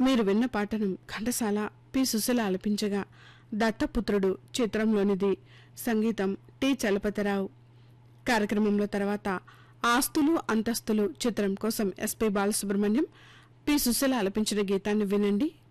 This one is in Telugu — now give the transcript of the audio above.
మీరు విన్న పాటను ఘంటసాల పి సుశీల ఆలపించగా దత్తపుత్రుడు చిత్రంలోనిది. సంగీతం టి చలపతిరావు. కార్యక్రమంలో తర్వాత ఆస్తులు అంతస్తులు చిత్రం కోసం ఎస్పి బాలసుబ్రహ్మణ్యం పి సుశీల ఆలపించిన గీతాన్ని వినండి.